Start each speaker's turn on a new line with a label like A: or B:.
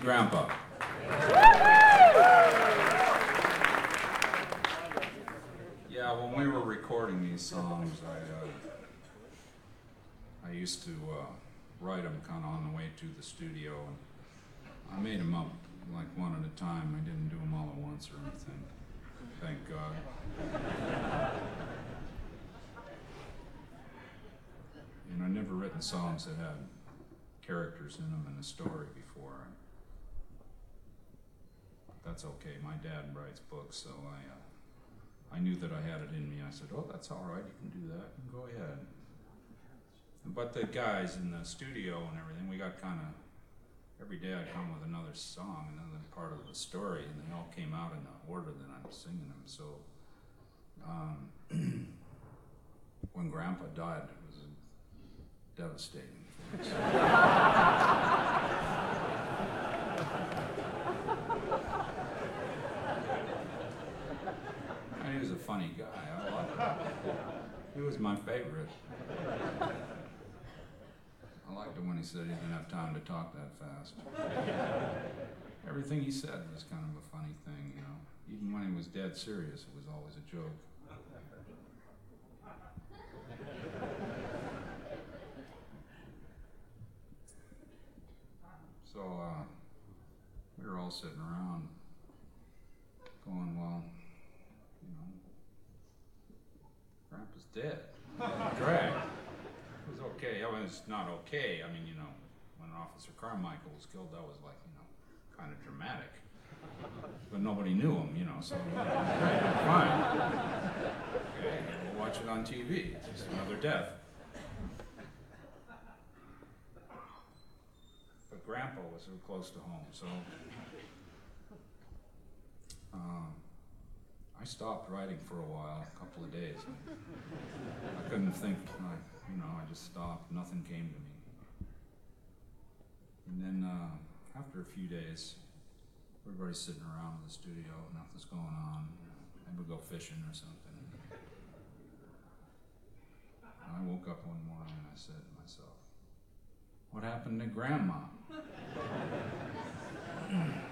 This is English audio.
A: Grandpa. Yeah, when we were recording these songs, I used to write them kind of on the way to the studio, and I made them up like one at a time. I didn't do them all at once or anything. Thank God. And I'd never written songs that had characters in them and a story before. That's okay. My dad writes books, so I knew that I had it in me. I said, "Oh, that's all right. You can do that. Go ahead." But the guys in the studio and everything, we got kind of every day I come with another song, another part of the story, and they all came out in the order that I'm singing them. So when Grandpa died, it was devastating for us. He was a funny guy. I liked him. He was my favorite. I liked it when he said he didn't have time to talk that fast. Everything he said was kind of a funny thing, you know. Even when he was dead serious, it was always a joke. So we were all sitting around going, well, you know, Grandpa's dead. Drag. It was okay. I mean, it's not okay. I mean, you know, when Officer Carmichael was killed, that was like, you know, kind of dramatic. But nobody knew him, you know, so fine. Okay, we'll watch it on TV. It's just another death. But Grandpa was so close to home, so I stopped writing for a while, a couple of days. I couldn't think, you know, I just stopped. Nothing came to me. And then after a few days, everybody's sitting around in the studio, nothing's going on. Maybe we'll go fishing or something. And I woke up one morning and I said to myself, "What happened to Grandma?"